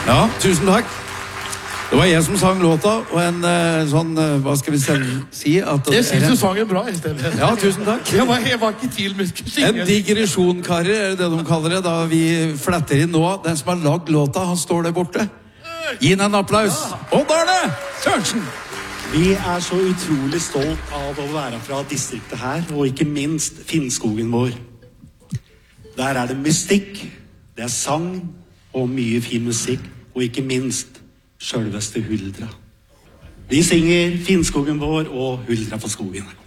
Ja, tusen takk. Det var jeg som sang låta, og en sånn, hva skal vi si? At jeg synes du sang en bra, Øystein. Ja, tusen takk. Jeg var ikke i tvil med synge. En digresjon, karer, er det de kaller det, da vi fletter inn nå. Den som har lagd låta, han står der borte. Gi henne en applaus. Odd Arne Sørensen! Vi er så utrolig stolt av å være fra distriktet her, og ikke minst Finnskogen vår. Der er det mystikk, det er sang, og mye fin musikk, og ikke minst selveste Huldra. Vi synger Finnskogen vår og Huldra på skogen.